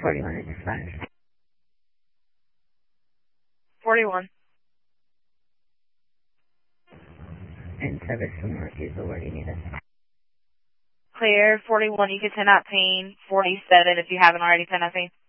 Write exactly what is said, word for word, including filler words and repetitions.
forty-one is expired. forty-one. And service to Marquesville, where do you need us? Clear. forty-one, you can send out team. forty-seven if you haven't already sent out team.